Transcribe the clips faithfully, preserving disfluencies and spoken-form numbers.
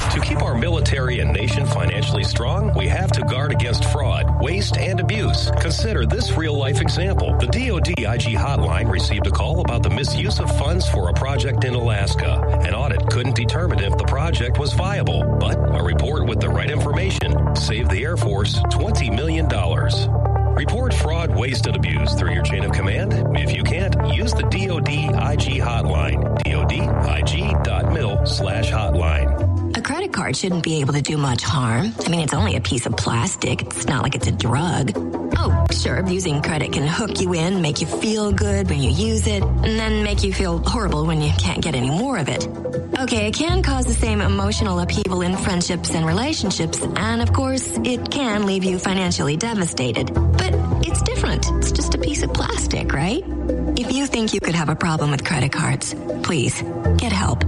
To keep our military and nation financially strong, we have to guard against fraud, waste, and abuse. Consider this real-life example. The D O D I G hotline received a call about the misuse of funds for a project in Alaska. An audit couldn't determine if the project was viable, but a report with the right information saved the Air Force twenty million dollars. Report fraud, waste, and abuse through your chain of command. If you can't, use the D O D I G hotline. D O D I G dot mil slash hotline. A credit card shouldn't be able to do much harm. I mean, it's only a piece of plastic. It's not like it's a drug. Oh, sure, using credit can hook you in, make you feel good when you use it, and then make you feel horrible when you can't get any more of it. Okay, it can cause the same emotional upheaval in friendships and relationships, and of course, it can leave you financially devastated. But it's different. It's just a piece of plastic, right? If you think you could have a problem with credit cards, please, get help.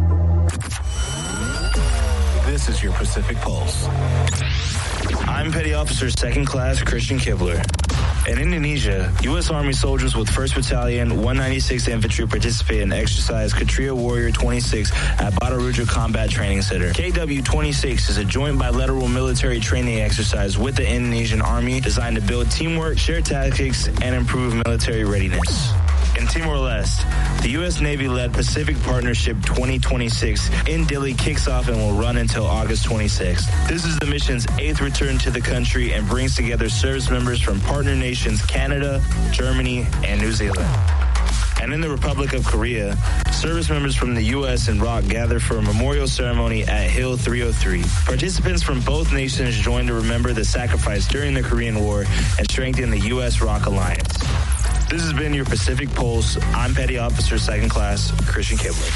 This is your Pacific Pulse. I'm Petty Officer Second Class Christian Kibler. In Indonesia, U S Army soldiers with first Battalion, one ninety-sixth Infantry participated in exercise Katria Warrior twenty-six at Bataruja Combat Training Center. K W twenty-six is a joint bilateral military training exercise with the Indonesian Army designed to build teamwork, share tactics, and improve military readiness. In Timor-Leste, the U S Navy-led Pacific Partnership twenty twenty-six in Dili kicks off and will run until August twenty-sixth. This is the mission's eighth return to the country and brings together service members from partner nations Canada, Germany, and New Zealand. And in the Republic of Korea, service members from the U S and R O C gather for a memorial ceremony at Hill three oh three. Participants from both nations join to remember the sacrifice during the Korean War and strengthen the U S R O C alliance. This has been your Pacific Pulse. I'm Petty Officer Second Class Christian Kibler.